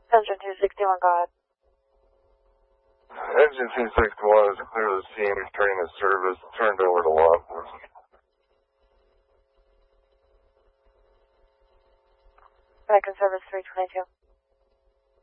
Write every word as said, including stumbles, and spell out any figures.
Engine two sixty-one, go ahead. Engine two sixty-one is clear the scene, returning to service, turned over to law enforcement. American Service three twenty-two.